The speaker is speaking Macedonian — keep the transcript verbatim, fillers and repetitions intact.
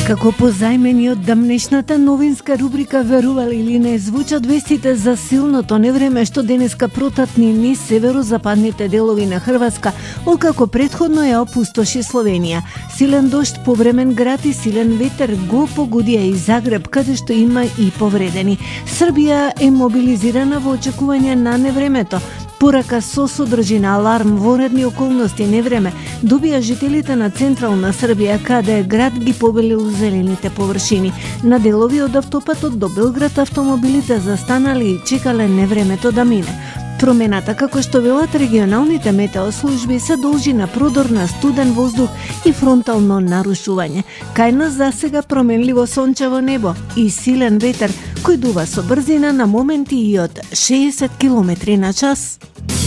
Како позајмени од дамнешната новинска рубрика Верували или не, звучат вестите за силното невреме што денеска протатни низ северозападните делови на Хрватска, откако претходно ја опустоши Словенија. Силен дожд, повремен град и силен ветер го погодија и Загреб, каде што има и повредени. Србија е мобилизирана во очекување на невремето. Порака со содржина аларм во редни околности невреме добија жителите на централна Србија, каде град ги побелил зелените површини. На делови од автопатот до Белград автомобилите застанали и чекале невремето да мине. Промената, како што велат регионалните метеослужби, се должи на продор на студен воздух и фронтално нарушување. Кај нас засега променливо сончево небо и силен ветер кој дува со брзина на моменти и од шеесет километри на час.